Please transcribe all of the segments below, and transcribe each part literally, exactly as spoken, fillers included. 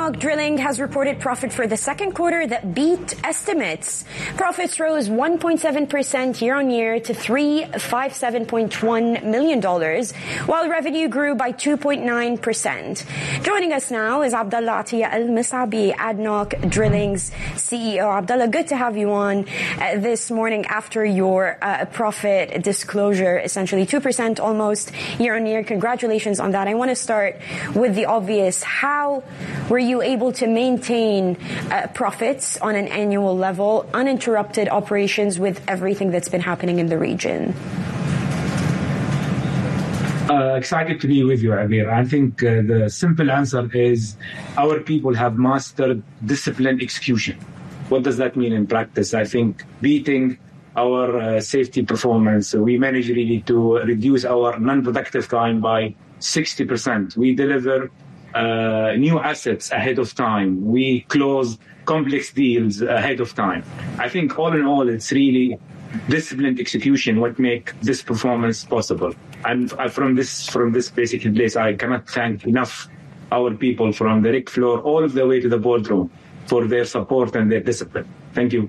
ADNOC Drilling has reported profit for the second quarter that beat estimates. Profits rose one point seven percent year-on-year to three hundred fifty-seven point one million dollars, while revenue grew by two point nine percent. Joining us now is Abdullah Atiyah Al-Mus'abi, ADNOC Drilling's C E O. Abdullah, good to have you on uh, this morning after your uh, profit disclosure, essentially two percent almost year-on-year. Congratulations on that. I want to start with the obvious. How were you able to maintain uh, profits on an annual level, uninterrupted operations with everything that's been happening in the region? Uh, excited to be with you, Abir. I think uh, the simple answer is our people have mastered disciplined execution. What does that mean in practice? I think beating our uh, safety performance, we managed really to reduce our non-productive time by sixty percent. We deliver uh, new assets ahead of time. We close complex deals ahead of time. I think all in all, it's really disciplined execution what make this performance possible. And from this from this basic place, I cannot thank enough our people from the rig floor all the way to the boardroom for their support and their discipline. Thank you.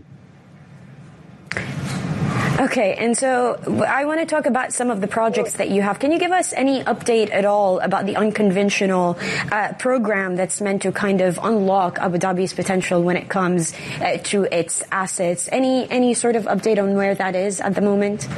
Okay, and so I want to talk about some of the projects that you have. Can you give us any update at all about the unconventional uh, program that's meant to kind of unlock Abu Dhabi's potential when it comes uh, to its assets? Any any sort of update on where that is at the moment?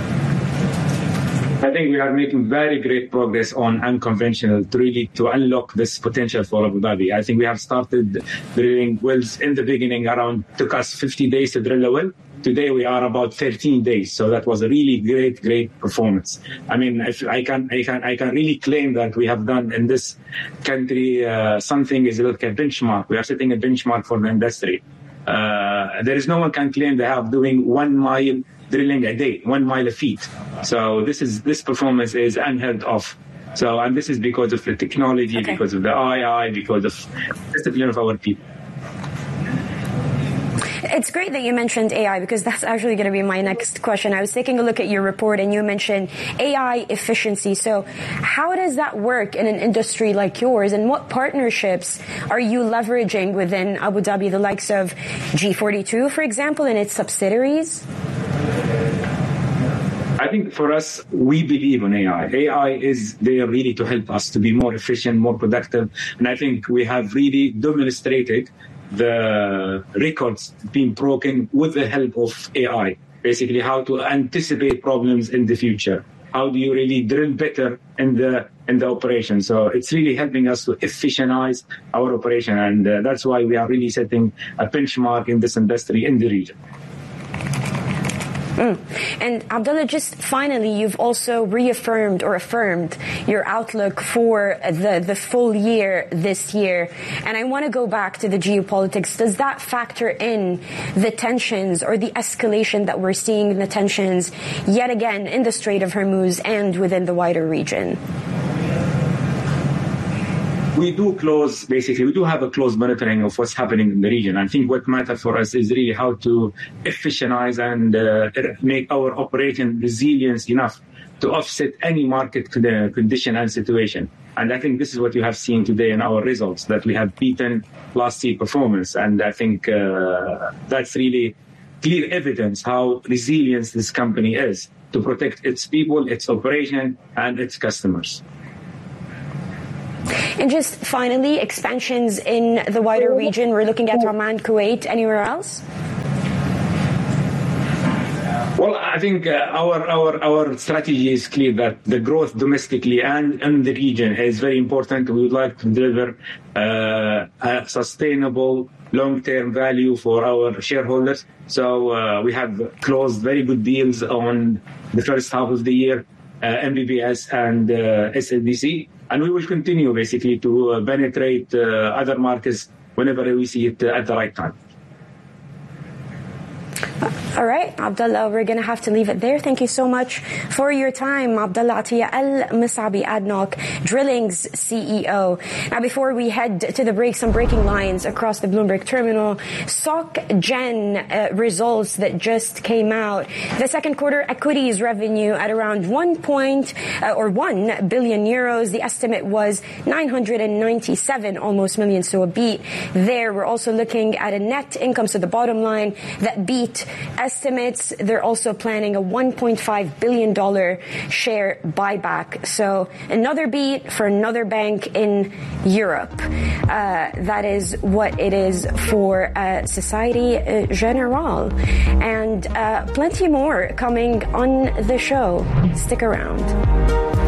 I think we are making very great progress on unconventional to really to unlock this potential for Abu Dhabi. I think we have started drilling wells in the beginning around, took us fifty days to drill a well. Today we are about thirteen days, so that was a really great, great performance. I mean, if I can, I can, I can really claim that we have done in this country uh, something is like a benchmark. We are setting a benchmark for the industry. Uh, there is no one can claim they have doing one mile drilling a day, one mile a feet. So this is this performance is unheard of. So and this is because of the technology, okay. because of the A I, because of discipline of our people. It's great that you mentioned A I because that's actually going to be my next question. I was taking a look at your report and you mentioned A I efficiency. So how does that work in an industry like yours, and what partnerships are you leveraging within Abu Dhabi, the likes of G forty-two, for example, and its subsidiaries? I think for us, we believe in A I. A I is there really to help us to be more efficient, more productive. And I think we have really demonstrated the records being broken with the help of A I. Basically, how to anticipate problems in the future. How do you really drill better in the in the operation? So it's really helping us to efficientize our operation. And uh, that's why we are really setting a benchmark in this industry in the region. Mm. And Abdullah, just finally, you've also reaffirmed or affirmed your outlook for the, the full year this year. And I want to go back to the geopolitics. Does that factor in the tensions or the escalation that we're seeing in the tensions yet again in the Strait of Hormuz and within the wider region? We do close, basically, we do have a close monitoring of what's happening in the region. I think what matters for us is really how to efficientize and uh, make our operation resilient enough to offset any market condition and situation. And I think this is what you have seen today in our results, that we have beaten last year's performance. And I think uh, that's really clear evidence how resilient this company is to protect its people, its operation, and its customers. And just finally, expansions in the wider region. We're looking at Oman, Kuwait, anywhere else? Well, I think uh, our, our our strategy is clear that the growth domestically and in the region is very important. We would like to deliver uh, a sustainable long-term value for our shareholders. So uh, we have closed very good deals on the first half of the year, uh, M B B S and uh, S L B C. And we will continue basically to uh, penetrate uh, other markets whenever we see it uh, at the right time. All right, Abdullah, we're going to have to leave it there. Thank you so much for your time. Abdullah Atiyah Al-Mus'abi, ADNOC Drilling's C E O. Now, before we head to the break, some breaking lines across the Bloomberg terminal. SocGen uh, results that just came out. The second quarter equities revenue at around one point uh, or one billion euros. The estimate was nine hundred ninety-seven almost million, so a beat there. We're also looking at a net income, so the bottom line that beat estimates. They're also planning a one point five billion dollars share buyback. So another beat for another bank in Europe. Uh, that is what it is for uh, Societe Generale. And uh, plenty more coming on the show. Stick around.